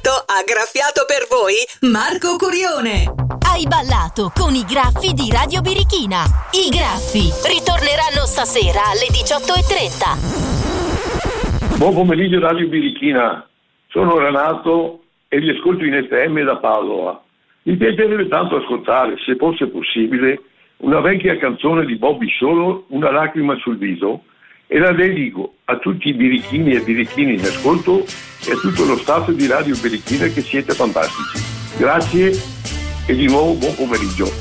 ballato ha graffiato per voi Marco Curione. Hai ballato con i graffi di Radio Birichina. I graffi ritorneranno stasera alle 18:30. Buon pomeriggio Radio Birichina, sono Renato e vi ascolto in FM da Padova. Mi piacerebbe tanto ascoltare, se fosse possibile, una vecchia canzone di Bobby Solo, Una lacrima sul viso, e la dedico a tutti i birichini e birichini in ascolto e a tutto lo staff di Radio Birichina, che siete fantastici. Grazie e di nuovo buon pomeriggio.